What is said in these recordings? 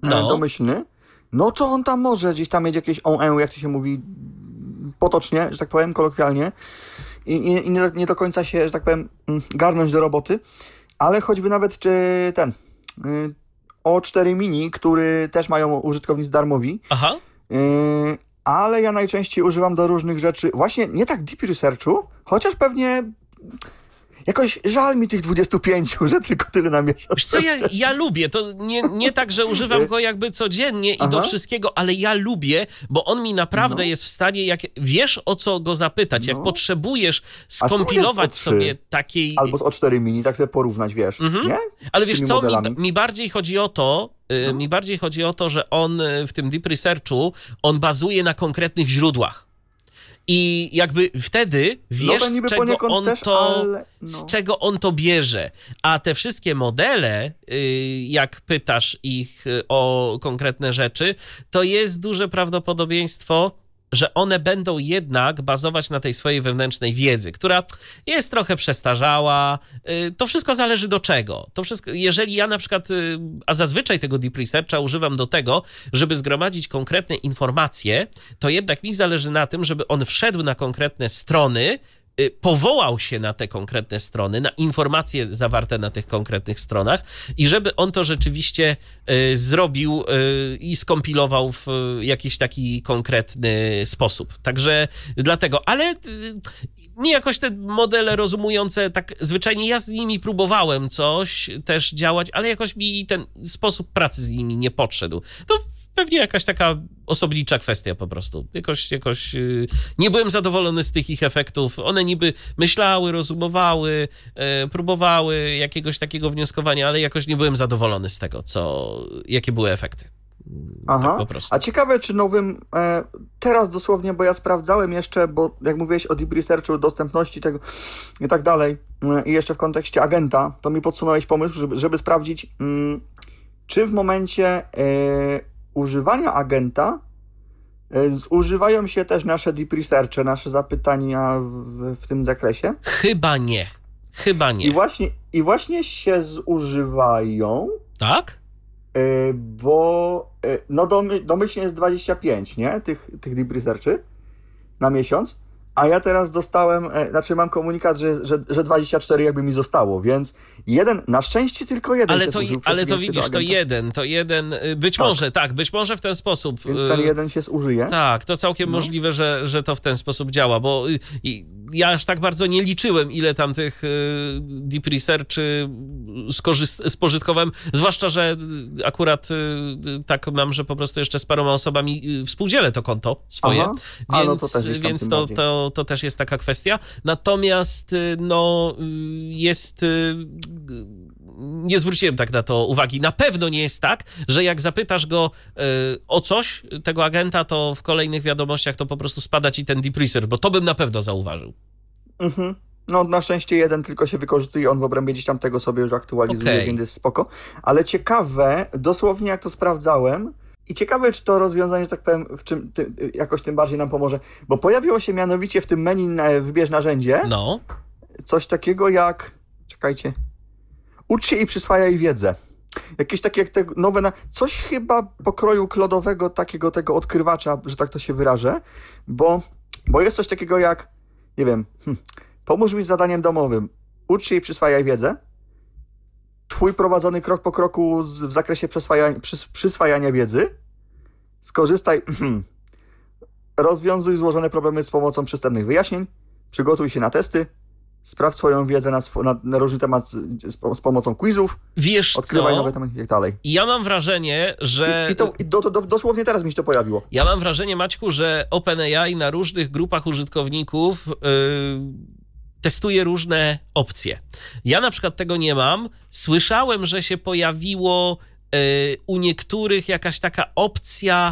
domyślny, no to on tam może gdzieś tam mieć jakieś jak to się mówi potocznie, że tak powiem, kolokwialnie i nie do końca się, że tak powiem, garnąć do roboty, ale choćby nawet czy ten O4 Mini, który też mają użytkownicy darmowi, ale ja najczęściej używam do różnych rzeczy, właśnie nie tak deep researchu, chociaż pewnie jakoś żal mi tych 25, że tylko tyle na miesiąc. Wiesz co, ja lubię, to nie tak, że używam go jakby codziennie i do wszystkiego, ale ja lubię, bo on mi naprawdę jest w stanie, jak wiesz o co go zapytać, jak potrzebujesz skompilować sobie takiej... Albo z O4 Mini, tak sobie porównać, wiesz, nie? Ale wiesz co, mi bardziej chodzi o to, że on w tym deep researchu, on bazuje na konkretnych źródłach. I jakby wtedy wiesz, z czego on to bierze. A te wszystkie modele, jak pytasz ich o konkretne rzeczy, to jest duże prawdopodobieństwo, że one będą jednak bazować na tej swojej wewnętrznej wiedzy, która jest trochę przestarzała. To wszystko zależy do czego. To wszystko, jeżeli ja na przykład, a zazwyczaj tego deep researcha używam do tego, żeby zgromadzić konkretne informacje, to jednak mi zależy na tym, żeby on wszedł na konkretne strony, powołał się na te konkretne strony, na informacje zawarte na tych konkretnych stronach i żeby on to rzeczywiście zrobił i skompilował w jakiś taki konkretny sposób. Także dlatego, ale mi jakoś te modele rozumujące, tak zwyczajnie ja z nimi próbowałem coś też działać, ale jakoś mi ten sposób pracy z nimi nie podszedł. To pewnie jakaś taka osobnicza kwestia po prostu. Jakoś nie byłem zadowolony z tych ich efektów. One niby myślały, rozumowały, próbowały jakiegoś takiego wnioskowania, ale jakoś nie byłem zadowolony z tego, jakie były efekty. Tak po prostu. A ciekawe, czy nowym, teraz dosłownie, bo ja sprawdzałem jeszcze, bo jak mówiłeś o deep researchu, dostępności tego i tak dalej, i jeszcze w kontekście agenta, to mi podsunąłeś pomysł, żeby sprawdzić, czy w momencie używania agenta zużywają się też nasze deep researche, nasze zapytania w tym zakresie? Chyba nie. I właśnie się zużywają. Tak? Bo domyślnie jest 25, nie? Tych deep researchy na miesiąc. A ja teraz dostałem, mam komunikat, że 24 jakby mi zostało, więc na szczęście tylko jeden się zużył. Ale to widzisz, to jeden, być może w ten sposób. Więc ten jeden się zużyje. Tak, to całkiem możliwe, że to w ten sposób działa, bo ja aż tak bardzo nie liczyłem, ile tam tych deep researchy spożytkowałem, zwłaszcza, że akurat tak mam, że po prostu jeszcze z paroma osobami współdzielę to konto swoje, więc to też jest taka kwestia. Natomiast nie zwróciłem tak na to uwagi. Na pewno nie jest tak, że jak zapytasz go o coś, tego agenta, to w kolejnych wiadomościach to po prostu spada ci ten deep research, bo to bym na pewno zauważył. No na szczęście jeden tylko się wykorzystuje, on w obrębie gdzieś tam tego sobie już aktualizuje, więc jest spoko. Ale ciekawe, dosłownie jak to sprawdzałem, i ciekawe, czy to rozwiązanie, że tak powiem, jakoś tym bardziej nam pomoże, bo pojawiło się mianowicie w tym menu wybierz narzędzie coś takiego jak, czekajcie, ucz się i przyswajaj wiedzę. Jakieś takie jak te nowe, coś chyba pokroju klodowego takiego tego odkrywacza, że tak to się wyrażę, bo jest coś takiego jak, nie wiem, pomóż mi z zadaniem domowym, ucz się i przyswajaj wiedzę. Twój prowadzony krok po kroku w zakresie przyswajania wiedzy. Skorzystaj, rozwiązuj złożone problemy z pomocą przystępnych wyjaśnień. Przygotuj się na testy. Sprawdź swoją wiedzę na różny temat z pomocą quizów. Wiesz odkrywaj nowe tematy i tak dalej. Ja mam wrażenie, że... Dosłownie teraz mi się to pojawiło. Ja mam wrażenie, Maćku, że OpenAI na różnych grupach użytkowników testuje różne opcje. Ja na przykład tego nie mam. Słyszałem, że się pojawiło u niektórych jakaś taka opcja,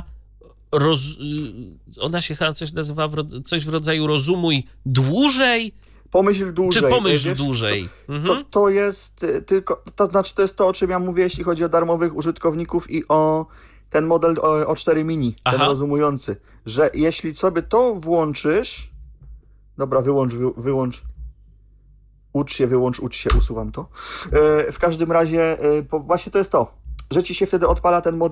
ona się chyba coś nazywa, coś w rodzaju rozumuj dłużej. Pomyśl dłużej. Czy pomyśl dłużej. To jest tylko, to znaczy to jest to, o czym ja mówię, jeśli chodzi o darmowych użytkowników i o ten model O4 Mini, ten rozumujący, że jeśli sobie to włączysz, dobra, wyłącz. Ucz się, usuwam to. W każdym razie właśnie to jest to, że ci się wtedy odpala ten model